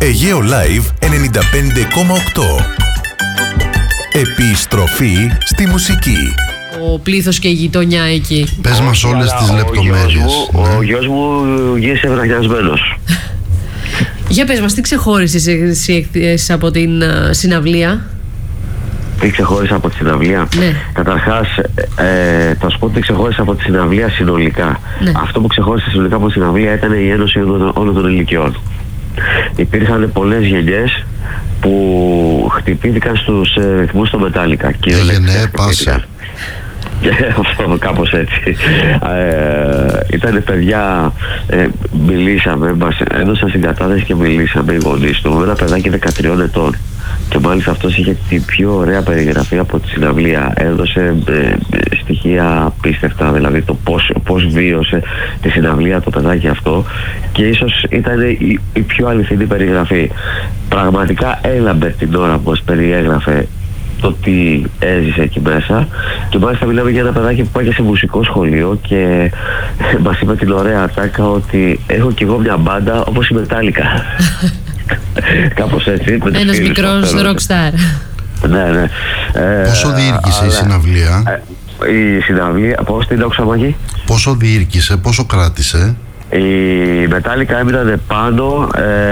Αιγαίο Live 95,8. Επιστροφή στη μουσική. Ο πλήθος και η γειτονιά εκεί. Πες μας όλες τις λεπτομέρειες. Ο γιος μου γύρισε βραχιασμένος. Για πες μας, τι ξεχώρισες εσύ από την συναυλία? Τι ξεχώρισα από τη συναυλία? Ναι. Καταρχάς, θα σου πω τι ξεχώρισα από τη συναυλία συνολικά. Ναι. Αυτό που ξεχώρισα συνολικά από τη συναυλία ήταν η ένωση όλων των ηλικιών. Υπήρχαν πολλές γενιές που χτυπήθηκαν στους ρυθμούς των Μετάλλικα. Έγινε πάσα. Αυτό, κάπως έτσι. Ήτανε παιδιά, μιλήσαμε, μας έδωσαν συγκατάθεση και μιλήσαμε οι γονείς του με ένα παιδάκι 13 ετών. Και μάλιστα αυτός είχε την πιο ωραία περιγραφή από τη συναυλία. Έδωσε στοιχεία απίστευτα, δηλαδή το πώς βίωσε τη συναυλία το παιδάκι αυτό, και ίσως ήταν η πιο αληθινή περιγραφή. Πραγματικά έλαμπε την ώρα που μας περιέγραφε το τι έζησε εκεί μέσα. Και μάλιστα μιλάμε για ένα παιδάκι που πάει σε μουσικό σχολείο και μας είπε την ωραία ατάκα ότι έχω κι εγώ μια μπάντα όπως η Μετάλλικα. Κάπως έτσι. Ένας μικρός rockstar. Ναι. Πόσο διήρκησε η συναυλία? Η συναυλία, πώς την άκουσα, Μάκη? Πόσο διήρκησε, πόσο κράτησε? Η Μετάλλικα έμειναν πάνω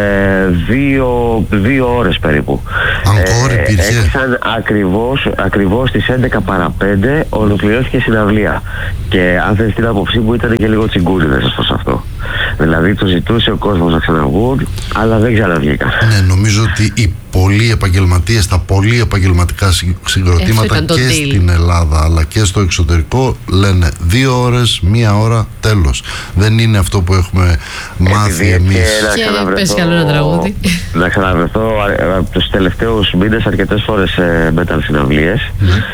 2 ώρες περίπου. Αγκόρ υπήρχε? Έκλεισαν ακριβώς στις 11 παρά 5 ολοκληρώθηκε η συναυλία. Και αν θες την άποψή μου, ήταν και λίγο τσιγκούνι μέσα σε αυτό. Δηλαδή το ζητούσε ο κόσμος να ξαναβγούν, αλλά δεν ξαναβγήκαν. Ναι, νομίζω ότι οι πολλοί επαγγελματίες, τα πολύ επαγγελματικά συγκροτήματα και στην Ελλάδα αλλά και στο εξωτερικό λένε 2 ώρες, 1 ώρα, τέλος. Δεν είναι αυτό που έχουμε μάθει εμείς. Πες καλό ένα τραγούδι. Να ξαναβρεθώ τους τελευταίους μήνες αρκετές φορές metal συναυλίες.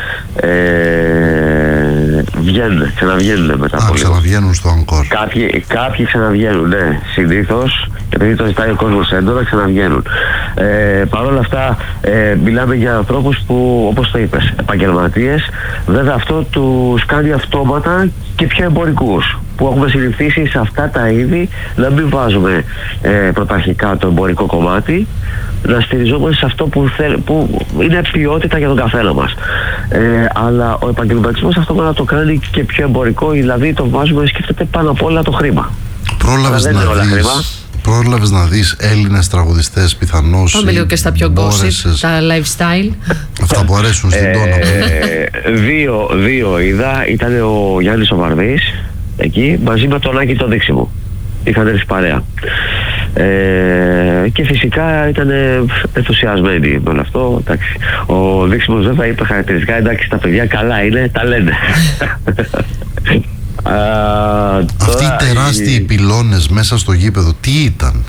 Ξαναβγαίνουν μετά από λίγο. Ξαναβγαίνουν στο Encore. Κάποιοι ξαναβγαίνουν, ναι, συνήθως, επειδή το ζητάει ο κόσμος έντονα, ξαναβγαίνουν. Παρ' όλα αυτά, μιλάμε για ανθρώπους που, όπως το είπες, επαγγελματίες. Βέβαια αυτό τους κάνει αυτόματα και πιο εμπορικούς, που έχουμε συνηθίσει σε αυτά τα είδη να μην βάζουμε πρωταρχικά το εμπορικό κομμάτι, να στηριζόμαστε σε αυτό που είναι ποιότητα για τον καθένα μας. Αλλά ο επαγγελματισμός αυτό να το κάνει και πιο εμπορικό, δηλαδή το βάζουμε, σκέφτεται πάνω απ' όλα το χρήμα. Πρόλαβες να δεις Έλληνες τραγουδιστές πιθανώς? Πάμε λίγο και στα πιο gossip, τα lifestyle. Αυτά που αρέσουν στην τόνα. Δύο είδα. Ήταν ο Γιάννης ο Βαρδής εκεί μαζί με τον Άκη το Δείξιμο. Είχαν έρθει παρέα. Και φυσικά ήταν ενθουσιασμένοι με όλο αυτό. Εντάξει. Ο Δείξιμος βέβαια είπε χαρακτηριστικά, εντάξει, τα παιδιά καλά είναι, τα λένε. Αυτοί οι τεράστιοι πυλώνες μέσα στο γήπεδο, τι ήταν?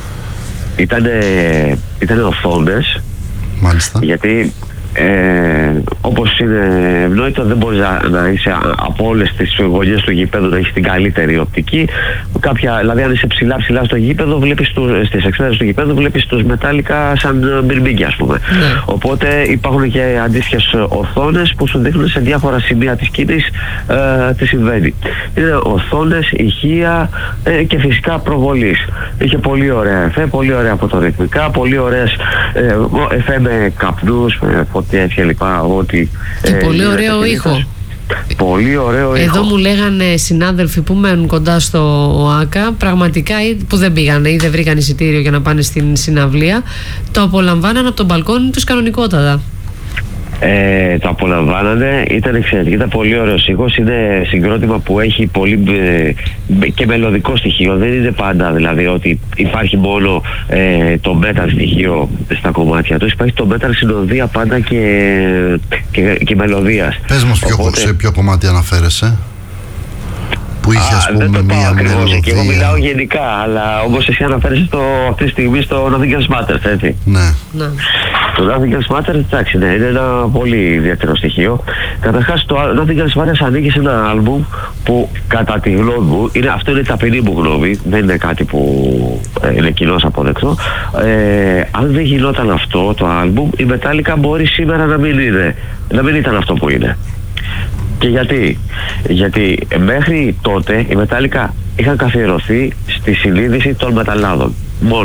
Ήτανε οθόνες. Μάλιστα. Γιατί όπως είναι ευνόητο, δεν μπορείς να είσαι από όλες τις γωνιές του γήπεδου να έχεις την καλύτερη οπτική. Δηλαδή αν είσαι ψηλά στο γήπεδο, βλέπεις στις εξέδρες του γήπεδου βλέπεις τους Μετάλλικα σαν μπιρμπίγκια, ας πούμε. Ναι. Οπότε υπάρχουν και αντίστοιχες οθόνες που σου δείχνουν σε διάφορα σημεία της σκηνής τι συμβαίνει. Είναι οθόνες, ηχεία και φυσικά προβολής. Είχε πολύ ωραία εφέ, πολύ ωραία φωτορυθμικά, πολύ ωραίες εφέ με καπνούς, φωτιές και λοιπά. Και πολύ ωραίο ήχο. Πολύ ωραίο ήχο. Εδώ μου λέγανε συνάδελφοι που μένουν κοντά στο ΟΑΚΑ, πραγματικά που δεν πήγανε ή δεν βρήκαν εισιτήριο για να πάνε στην συναυλία, το απολαμβάναν από τον μπαλκόνι τους κανονικότατα. Το απολαμβάνανε, ήταν εξαιρετικό, ήταν πολύ ωραίος ήχος. Είναι συγκρότημα που έχει πολύ και μελωδικό στοιχείο. Δεν είναι πάντα δηλαδή ότι υπάρχει μόνο το metal στοιχείο στα κομμάτια του. Υπάρχει το metal συνοδεία πάντα και μελωδίας. Πες μας σε ποιο κομμάτι αναφέρεσαι? Που είχε, ας πούμε, μία μελωδία. Και εγώ μιλάω γενικά, αλλά όπως εσύ αναφέρεσαι αυτή τη στιγμή στο Nothing Else Matters, έτσι. Ναι. Το Nothing Else Matters, εντάξει, ναι, είναι ένα πολύ ιδιαίτερο στοιχείο. Καταρχάς, το Nothing Else Matters ανήκει σε ένα άλμπουμ που, κατά τη γνώμη μου, αυτό είναι ταπεινή μου γνώμη, δεν είναι κάτι που είναι κοινώς αποδεκτό. Αν δεν γινόταν αυτό το άλμπουμ, η Μετάλλικα μπορεί σήμερα να μην ήταν αυτό που είναι. Και γιατί μέχρι τότε η Μετάλλικα είχαν καθιερωθεί στη συνείδηση των μεταλλάδων μόνο.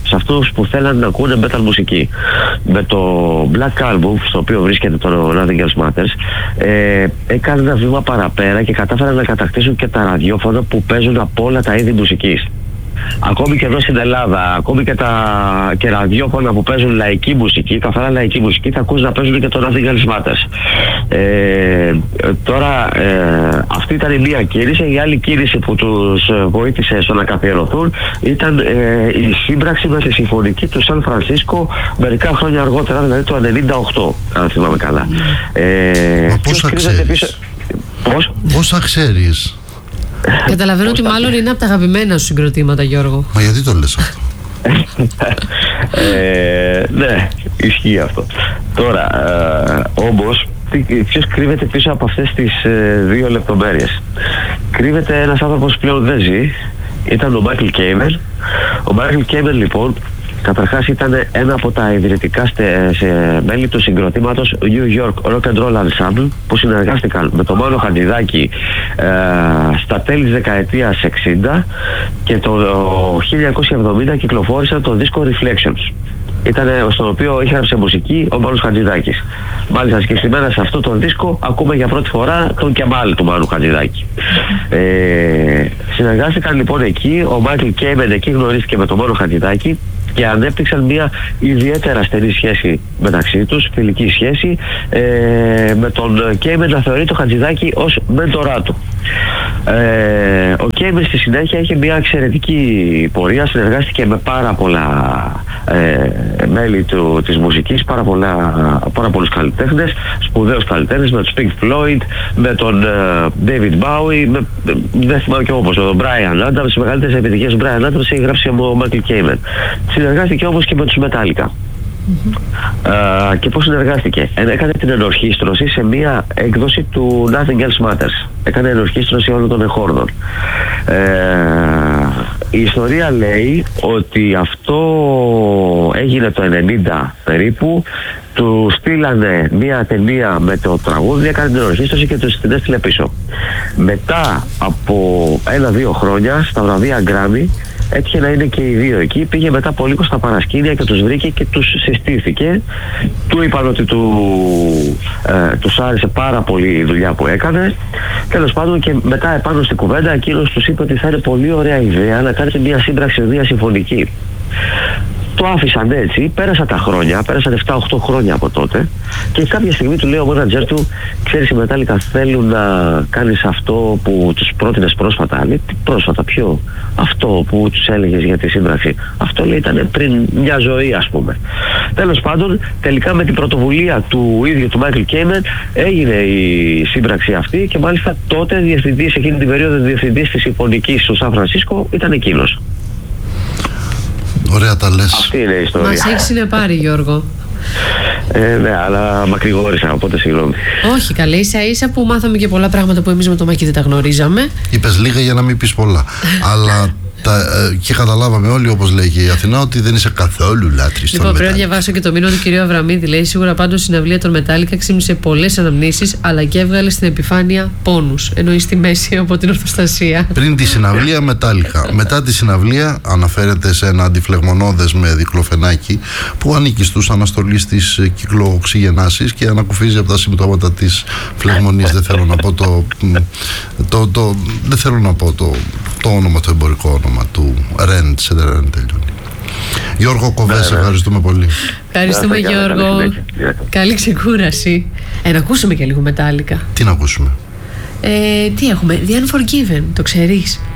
σε αυτούς που θέλαν να ακούνε metal μουσική. Με το Black Album, στο οποίο βρίσκεται το Nothing Else Matters, έκανε ένα βήμα παραπέρα και κατάφεραν να κατακτήσουν και τα ραδιόφωνα που παίζουν από όλα τα είδη μουσικής. Ακόμη και εδώ στην Ελλάδα, ακόμη και ραδιόφωνα που παίζουν λαϊκή μουσική, καθαρά λαϊκή μουσική, θα ακούς να παίζουν και το Nothing Else Matters. Τώρα αυτή ήταν η μία κίνηση. Η άλλη κίνηση που τους βοήθησε στο να καθιερωθούν ήταν η σύμπραξη με τη συμφωνική του Σαν Φρανσίσκο μερικά χρόνια αργότερα, δηλαδή το 98, αν θυμάμαι καλά. Μα πόσα ξέρεις? Πόσα ξέρεις? Καταλαβαίνω ότι μάλλον είναι από τα αγαπημένα σου συγκροτήματα, Γιώργο. Μα γιατί το λες αυτό? Ναι, ισχύει αυτό. Τώρα, όμως, ποιος κρύβεται πίσω από αυτές τις δύο λεπτομέρειες? Κρύβεται ένας άνθρωπος πλέον δεν ζει. Ήταν ο Μάικλ Κέιμεν. Ο Μάικλ Κέιμεν, λοιπόν, καταρχάς ήταν ένα από τα ιδρυτικά μέλη του συγκροτήματος New York Rock and Roll Ensemble, που συνεργάστηκαν με τον Μάνο Χατζηδάκη στα τέλη της δεκαετίας 60, και το 1970 κυκλοφόρησαν το δίσκο Reflections. Ήταν στον οποίο είχε γράψει μουσική ο Μάνος Χατζηδάκης. Μάλιστα συγκεκριμένα σε αυτό το δίσκο ακούμε για πρώτη φορά τον Κεμάλ του Μάνου Χατζηδάκη. Συνεργάστηκαν λοιπόν εκεί, ο Μάικλ Κέιμεν εκεί γνωρίστηκε με τον Μάνο Χατζηδάκη και ανέπτυξαν μια ιδιαίτερα στενή σχέση μεταξύ τους, φιλική σχέση, με τον Κέιμεν να θεωρεί τον Χατζηδάκη ως μέντορά του. Ο Κέιμεν στη συνέχεια είχε μια εξαιρετική πορεία, συνεργάστηκε με πάρα πολλά μέλη της μουσικής, πάρα πολλούς καλλιτέχνες, σπουδαίους καλλιτέχνες, με τον Pink Floyd, με τον David Bowie, δεν θυμάμαι και όπως, τον Brian Adams. Οι μεγαλύτερες επιτυχίες του Brian Adams έχει γράψει ο Michael Kamen. Συνεργάστηκε όμως και με τους Metallica. Και πώς συνεργάστηκε? Έκανε την ενορχήστρωση σε μία έκδοση του Nothing Else Matters. Έκανε ενορχήστρωση όλων των εχόρδων. Η ιστορία λέει ότι αυτό έγινε το 90 περίπου. Του στείλανε μία ταινία με το τραγούδι, έκανε την ενορχήστρωση και τους την έστειλε πίσω. Μετά από 1-2 χρόνια στα βραβεία Grammy έτυχε να είναι και οι δύο εκεί. Πήγε μετά από λίγο στα παρασκήνια και τους βρήκε και τους συστήθηκε. Του είπαν ότι τους άρεσε πάρα πολύ η δουλειά που έκανε. Τέλος πάντων, και μετά επάνω στην κουβέντα εκείνος τους είπε ότι θα είναι πολύ ωραία ιδέα να κάνετε μια σύμπραξη, μια συμφωνική. Το άφησαν έτσι, πέρασαν τα χρόνια, πέρασαν 7-8 χρόνια από τότε, και κάποια στιγμή του λέει ο μάνατζερ του: ξέρεις, οι Metallica θέλουν να κάνεις αυτό που τους πρότεινες πρόσφατα. Λέει: τι πρόσφατα, ποιο? Αυτό που τους έλεγες για τη σύμπραξη. Αυτό, λέει, ήταν πριν μια ζωή, ας πούμε. Τέλος πάντων, τελικά με την πρωτοβουλία του ίδιου του Michael Kamen έγινε η σύμπραξη αυτή, και μάλιστα τότε διευθυντής, εκείνη την περίοδο διευθυντής της συμφωνικής στο Σαν Φρανσίσκο ήταν εκείνος. Ωραία τα λες. Αυτή είναι η ιστορία. Μας έχει συνεπάρει, Γιώργο. Ναι, αλλά μακρηγόρησα, οπότε συγγνώμη. Όχι, καλέ, ίσα που μάθαμε και πολλά πράγματα που εμείς με το Μάκη δεν τα γνωρίζαμε. Είπες λίγα για να μην πεις πολλά. Αλλά και καταλάβαμε όλοι, όπως λέει και η Αθηνά, ότι δεν είσαι καθόλου λάτρης. Λοιπόν, πρέπει να διαβάσω και το μήνυμα του κυρίου Αβραμίδη. Λέει: σίγουρα πάντως η συναυλία των Metallica ξύμισε πολλές αναμνήσεις, αλλά και έβγαλε στην επιφάνεια πόνους. Εννοεί στη μέση από την ορθοστασία. Πριν τη συναυλία Metallica. Μετά τη συναυλία αναφέρεται σε ένα αντιφλεγμονώδες με δικλοφενάκι που ανήκει στους αναστολείς της κυκλοοξυγενάσης και ανακουφίζει από τα συμπτώματα της φλεγμονίας. Δεν θέλω να πω δεν θέλω να πω το όνομα, το εμπορικό όνομα του Ρεντ, σε δεν τελειώνει. Γιώργο Κοβές, ευχαριστούμε πολύ. Ευχαριστούμε, Γιώργο. Καλή ξεκούραση. Να ακούσουμε και λίγο Metallica. Τι να ακούσουμε? Τι έχουμε? The Unforgiven, το ξέρεις?